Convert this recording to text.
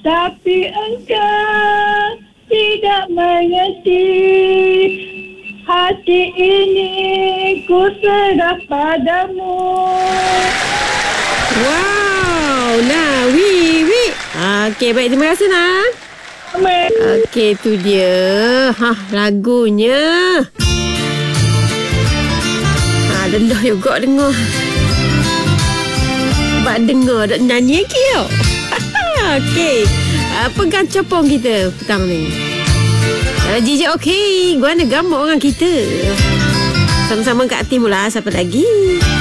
Tapi engkau tidak mengerti. Hati ini ku serah padamu. Wow, nah, Wi. Okey, baik, terima kasih nak. Okey, tu dia. Lagunya. Lelah juga dengar. Sebab dengar dah nyanyi lagi tau. Okey. Pegang copong kita petang ni. Jijik okey. Gua nak gamuk dengan kita. Sama-sama kat tim pula. Siapa lagi?